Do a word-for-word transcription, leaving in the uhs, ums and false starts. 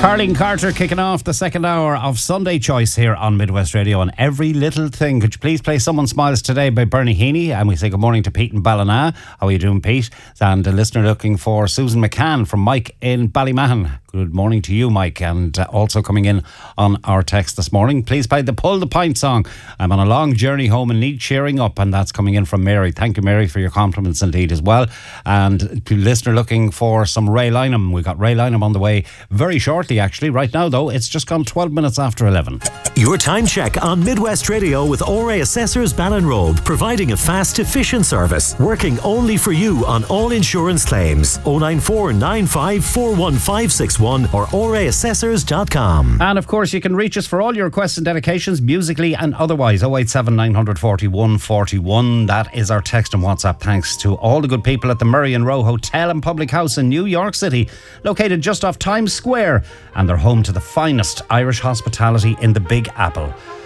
Carleen Carter kicking off the second hour of Sunday Choice here on Midwest Radio on Every Little Thing. Could you please play Someone Smiles Today by Bernie Heaney? And we say good morning to Pete in Ballina. How are you doing, Pete? And a listener looking for Susan McCann from Mike in Ballymahan. Good morning to you, Mike. And uh, also coming in on our text this morning, please play the Pull the Pint song. I'm on a long journey home and need cheering up. And that's coming in from Mary. Thank you, Mary, for your compliments indeed as well. And to listener looking for some Ray Lynham. We've got Ray Lynham on the way very shortly, actually. Right now, though, it's just gone twelve minutes after eleven. Your time check on Midwest Radio with O R A Assessors Ballinroad, providing a fast, efficient service, working only for you on all insurance claims. oh nine four nine five four one five six one or O R A assessors dot com. And of course, you can reach us for all your requests and dedications, musically and otherwise. oh eight seven nine four one four one. That is our text and WhatsApp. Thanks to all the good people at the Murray and Row Hotel and Public House in New York City, located just off Times Square, and they're home to the finest Irish hospitality in the Big Apple.